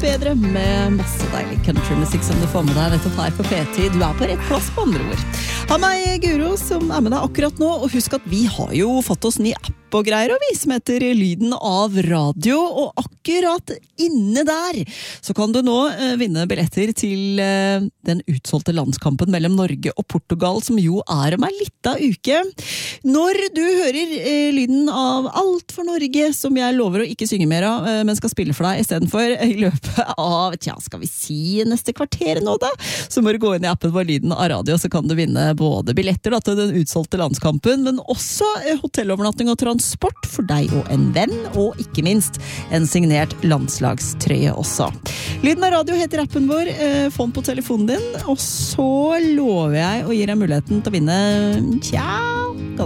bedre med masse deilig countrymusikk som du får med deg nettopp her på P10. Du på rett plass på andre ord. Ha meg Guro som med deg akkurat nå, og husk at vi har jo fått oss ny app og greier, og vi som heter Lyden av Radio, og akkurat inne der så kan du nå vinne billetter til den utsolgte landskampen mellom Norge og Portugal, som jo om en liten uke. Når du hører lyden av Alt for Norge, som jeg lover å ikke synge mer av, men skal spille for deg i stedet for i løpet av, skal vi si neste kvarter nå da, så må du gå inn i appen vår Lyden av Radio, så kan du vinne både billetter da, til den utsolgte landskampen, men også hotellovernatting og transport for deg og en venn, og ikke minst en signert landslagstrøye også. Lyden av Radio heter appen vår, få den på telefonen din, og så lover jeg å gi deg muligheten til å vinne,